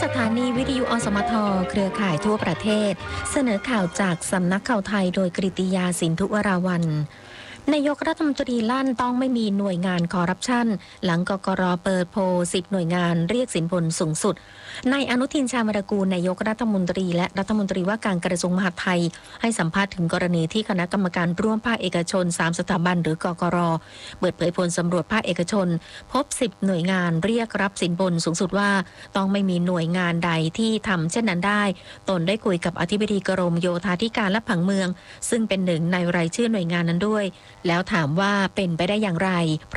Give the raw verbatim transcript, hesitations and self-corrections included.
ถานีวิทยุอสมทเครือข่ายทั่วประเทศเสนอข่าวจากสำนักข่าวไทยโดยกฤติยาสินธุวราวัลย์นายกรัฐมนตรีลั่นต้องไม่มีหน่วยงานคอร์รัปชันหลังกกร.เปิดโพลสิบหน่วยงานเรียกสินบนสูงสุดนายอนุทินชาญวิรากูลนายกรัฐมนตรีและรัฐมนตรีว่าการกระทรวงมหาดไทยให้สัมภาษณ์ถึงกรณีที่คณะกรรมการร่วมภาคเอกชนสามสถาบันหรือกกร.เปิดเผยผลสำรวจภาคเอกชนพบสิบหน่วยงานเรียกรับสินบนสูงสุดว่าต้องไม่มีหน่วยงานใดที่ทำเช่นนั้นได้ตนได้คุยกับอธิบดีกรมโยธาธิการและผังเมืองซึ่งเป็นหนึ่งในรายชื่อหน่วยงานนั้นด้วยแล้วถามว่าเป็นไปได้อย่างไร